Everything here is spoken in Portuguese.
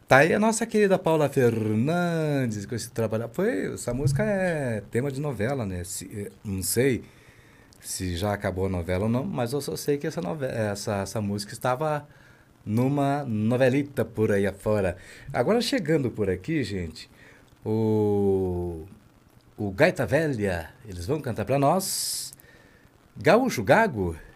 Tá aí a nossa querida Paula Fernandes com esse trabalho. Essa música é tema de novela, né? Não sei se já acabou a novela ou não, mas eu só sei que essa música estava numa novelita por aí afora. Agora chegando por aqui, gente, o, o Gaita Velha, eles vão cantar pra nós Gaúcho Gago.